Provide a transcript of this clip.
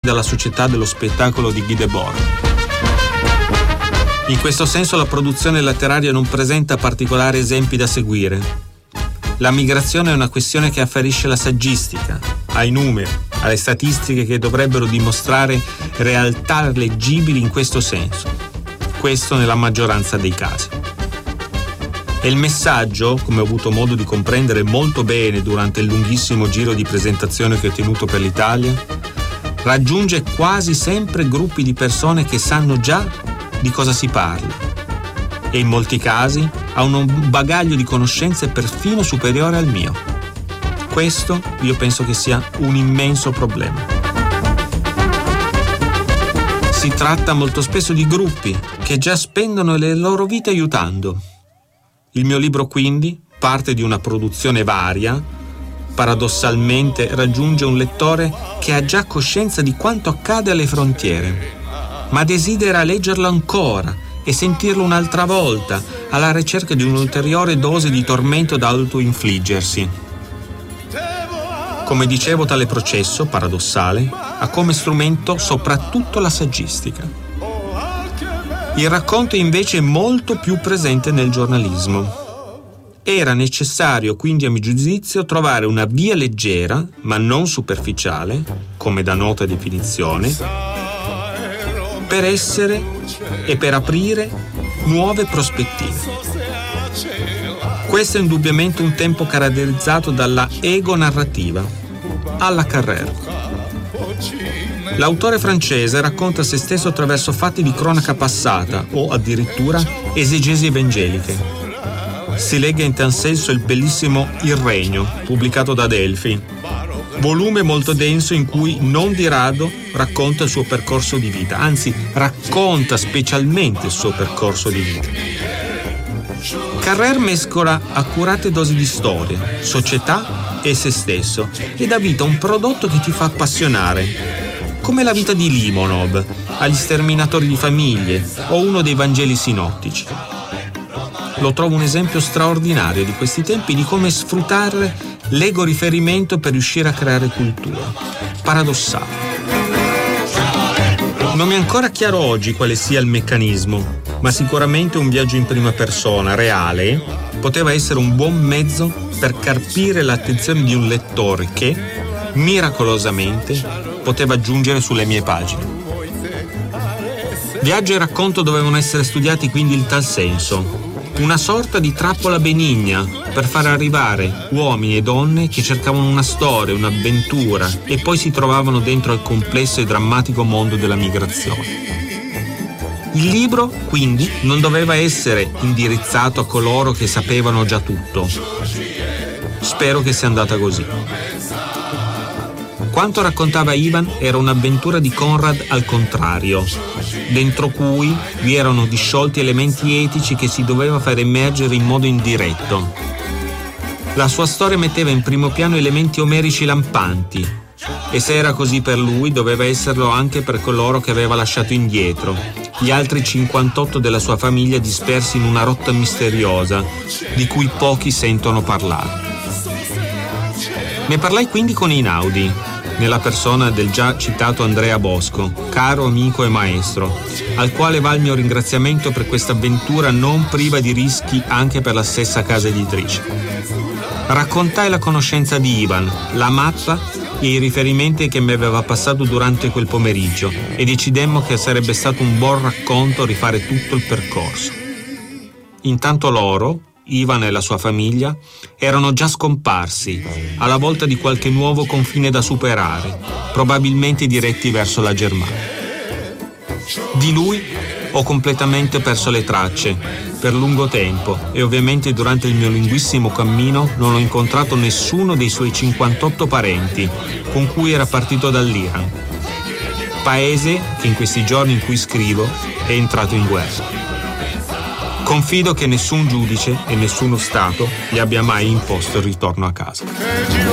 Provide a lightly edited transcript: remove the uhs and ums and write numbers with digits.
dalla società dello spettacolo di Guy Debord. In questo senso la produzione letteraria non presenta particolari esempi da seguire. La migrazione è una questione che afferisce alla saggistica, ai numeri, alle statistiche che dovrebbero dimostrare realtà leggibili in questo senso. Questo nella maggioranza dei casi. E il messaggio, come ho avuto modo di comprendere molto bene durante il lunghissimo giro di presentazione che ho tenuto per l'Italia, raggiunge quasi sempre gruppi di persone che sanno già di cosa si parla e in molti casi ha un bagaglio di conoscenze perfino superiore al mio. Questo io penso che sia un immenso problema. Si tratta molto spesso di gruppi che già spendono le loro vite aiutando. Il mio libro quindi parte di una produzione varia, paradossalmente raggiunge un lettore che ha già coscienza di quanto accade alle frontiere, ma desidera leggerlo ancora e sentirlo un'altra volta, alla ricerca di un'ulteriore dose di tormento da autoinfliggersi. Come dicevo, tale processo, paradossale, ha come strumento soprattutto la saggistica. Il racconto invece è molto più presente nel giornalismo. Era necessario quindi, a mio giudizio, trovare una via leggera, ma non superficiale, come da nota definizione, per essere e per aprire nuove prospettive. Questo è indubbiamente un tempo caratterizzato dalla ego-narrativa, alla Carrère. L'autore francese racconta se stesso attraverso fatti di cronaca passata o addirittura esegesi evangeliche. Si legga in tal senso il bellissimo Il Regno, pubblicato da Delphi, volume molto denso in cui non di rado racconta il suo percorso di vita, anzi racconta specialmente il suo percorso di vita. Carrère mescola accurate dosi di storia, società e se stesso e dà vita a un prodotto che ti fa appassionare, come la vita di Limonov, agli sterminatori di famiglie o uno dei Vangeli sinottici. Lo trovo un esempio straordinario di questi tempi di come sfruttare l'ego riferimento per riuscire a creare cultura. Paradossale. Non mi è ancora chiaro oggi quale sia il meccanismo, ma sicuramente un viaggio in prima persona, reale, poteva essere un buon mezzo per carpire l'attenzione di un lettore che, miracolosamente, poteva giungere sulle mie pagine. Viaggio e racconto dovevano essere studiati quindi in tal senso, una sorta di trappola benigna per far arrivare uomini e donne che cercavano una storia, un'avventura e poi si trovavano dentro al complesso e drammatico mondo della migrazione. Il libro, quindi, non doveva essere indirizzato a coloro che sapevano già tutto. Spero che sia andata così. Quanto raccontava Ivan era un'avventura di Conrad al contrario, dentro cui vi erano disciolti elementi etici che si doveva far emergere in modo indiretto. La sua storia metteva in primo piano elementi omerici lampanti, e se era così per lui doveva esserlo anche per coloro che aveva lasciato indietro, gli altri 58 della sua famiglia dispersi in una rotta misteriosa, di cui pochi sentono parlare. Ne parlai quindi con Einaudi, nella persona del già citato Andrea Bosco, caro amico e maestro, al quale va il mio ringraziamento per questa avventura non priva di rischi anche per la stessa casa editrice. Raccontai la conoscenza di Ivan, la mappa e i riferimenti che mi aveva passato durante quel pomeriggio e decidemmo che sarebbe stato un buon racconto rifare tutto il percorso. Intanto loro, Ivan e la sua famiglia, erano già scomparsi, alla volta di qualche nuovo confine da superare, probabilmente diretti verso la Germania. Di lui ho completamente perso le tracce, per lungo tempo, e ovviamente durante il mio lunghissimo cammino non ho incontrato nessuno dei suoi 58 parenti, con cui era partito dall'Iran, paese che in questi giorni in cui scrivo è entrato in guerra. Confido che nessun giudice e nessuno Stato gli abbia mai imposto il ritorno a casa.